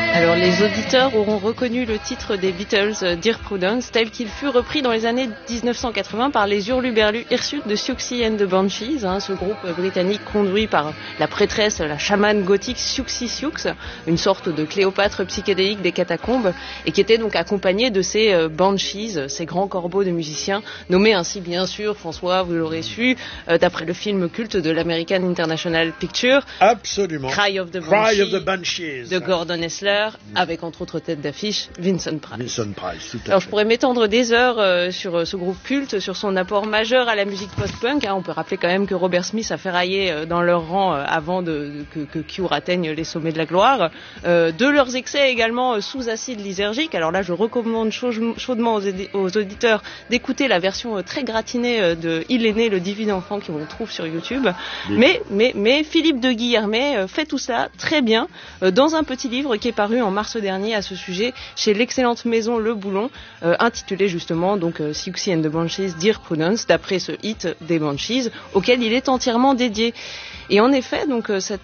Alors les auditeurs auront reconnu le titre des Beatles, Dear Prudence, tel qu'il fut repris dans les années 1980 par les hurluberlus hirsutes de Siouxsie and the Banshees, ce groupe britannique conduit par la prêtresse, la chamane gothique Siouxsie Sioux, une sorte de Cléopâtre psychédélique des catacombes, et qui était donc accompagné de ces Banshees, ces grands corbeaux de musiciens, nommés ainsi bien sûr, François, vous l'aurez su, d'après le film culte de l'American International Picture. Absolument. Cry of the Banshees de Gordon Hessler, avec entre autres tête d'affiche Vincent Price. Tout à fait. Alors je pourrais m'étendre des heures sur ce groupe culte, sur son apport majeur à la musique post-punk. On peut rappeler quand même que Robert Smith a ferraillé dans leur rang avant que Cure atteigne les sommets de la gloire. De leurs excès également sous acide lysergique. Alors là, je recommande chaudement aux auditeurs d'écouter la version très gratinée de Il est né le divin enfant qu'on trouve sur YouTube. Mais Philippe de Guillermet fait tout ça très bien dans un petit livre qui est paru en mars dernier à ce sujet chez l'excellente maison Le Boulon, intitulé justement donc Siouxsie and the Banshees, Dear Prudence, d'après ce hit des Banshees auquel il est entièrement dédié. Et en effet, donc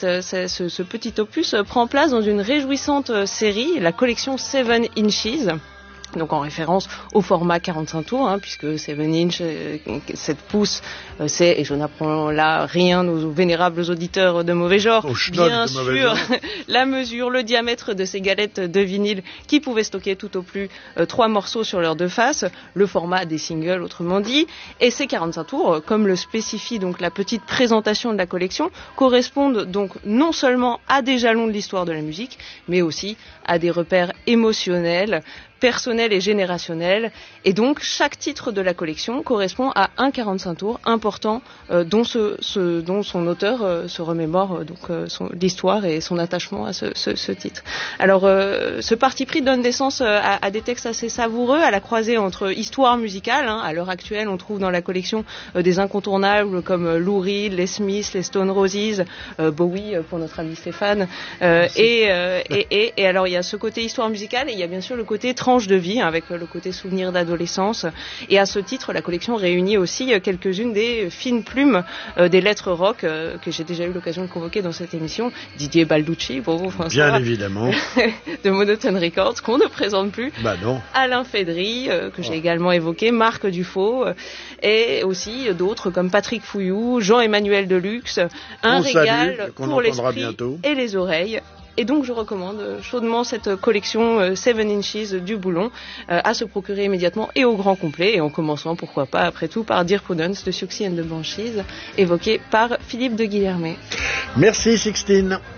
ce petit opus prend place dans une réjouissante série, la collection 7 Inches. Donc en référence au format 45 tours, puisque 7 inch, 7 pouces, c'est, et je n'apprends là rien aux vénérables auditeurs de mauvais genre, bien sûr, la mesure, le diamètre de ces galettes de vinyle qui pouvaient stocker tout au plus 3 morceaux sur leurs deux faces, le format des singles autrement dit, et ces 45 tours, comme le spécifie donc la petite présentation de la collection, correspondent donc non seulement à des jalons de l'histoire de la musique, mais aussi à des repères émotionnels, personnel et générationnel, et donc chaque titre de la collection correspond à un 45 tours important dont son auteur se remémore l'histoire et son attachement à ce titre. Alors ce parti pris donne naissance à des textes assez savoureux à la croisée entre histoire musicale, à l'heure actuelle on trouve dans la collection des incontournables comme Lou Reed, les Smiths, les Stone Roses, Bowie pour notre ami Stéphane, et alors il y a ce côté histoire musicale et il y a bien sûr le côté tranche de vie, avec le côté souvenir d'adolescence. Et à ce titre, la collection réunit aussi quelques-unes des fines plumes des lettres rock que j'ai déjà eu l'occasion de convoquer dans cette émission. Didier Balducci, pour vous François. Bien évidemment. De Monotone Records, qu'on ne présente plus. Bah non. Alain Fédry, que j'ai également évoqué, Marc Dufaux, et aussi d'autres comme Patrick Fouillou, Jean-Emmanuel Deluxe. Un régal pour l'esprit et les oreilles. Et donc je recommande chaudement cette collection 7 Inches du Boulon à se procurer immédiatement et au grand complet, et en commençant pourquoi pas après tout par Dear Prudence de Siouxsie and the Banshees, évoqué par Philippe de Guillermet. Merci Sixtine.